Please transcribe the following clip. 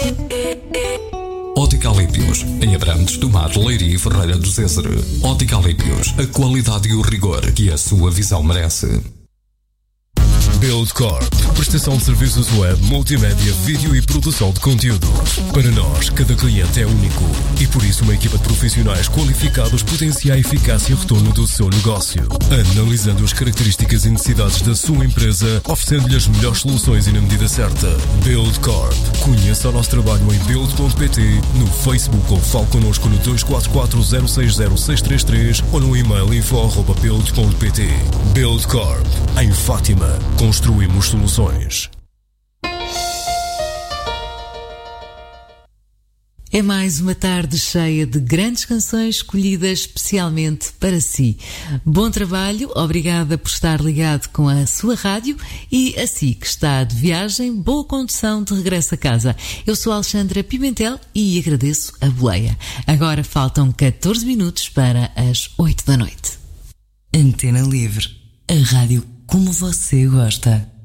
Ótica Alípios, em Abrantes do Mar, Leiria e Ferreira do César. Ótica Alípios, a qualidade e o rigor que a sua visão merece. Buildcorp, prestação de serviços web, multimédia, vídeo e produção de conteúdos. Para nós, cada cliente é único e por isso uma equipa de profissionais qualificados potencia a eficácia e retorno do seu negócio, analisando as características e necessidades da sua empresa, oferecendo-lhe as melhores soluções e na medida certa. Buildcorp. Conheça o nosso trabalho em build.pt, no Facebook ou fale connosco no 244-060-633 ou no e-mail info@build.pt. Buildcorp. Em Fátima. Construímos soluções. É mais uma tarde cheia de grandes canções escolhidas especialmente para si. Bom trabalho, obrigada por estar ligado com a sua rádio e a si que está de viagem, boa condução de regresso a casa. Eu sou Alexandra Pimentel e agradeço a boleia. Agora faltam 14 minutos para as 8 da noite. Antena Livre, a rádio como você gosta.